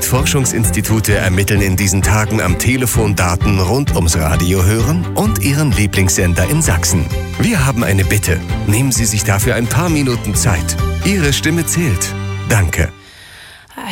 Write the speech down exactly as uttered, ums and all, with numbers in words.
Umweltforschungsinstitute ermitteln in diesen Tagen am Telefon Daten rund ums Radio hören und Ihren Lieblingssender in Sachsen. Wir haben eine Bitte. Nehmen Sie sich dafür ein paar Minuten Zeit. Ihre Stimme zählt. Danke.